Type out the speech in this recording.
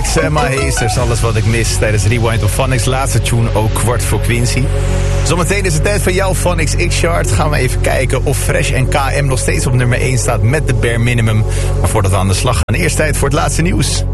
Alex, Emma Heesters, alles wat ik mis tijdens Rewind of Phonics. Laatste tune, ook kwart voor Quincy. Zometeen is het tijd van jouw Phonics X-Chart. Gaan we even kijken of Fresh en KM nog steeds op nummer 1 staat met de bare minimum. Maar voordat we aan de slag gaan, eerst tijd voor het laatste nieuws.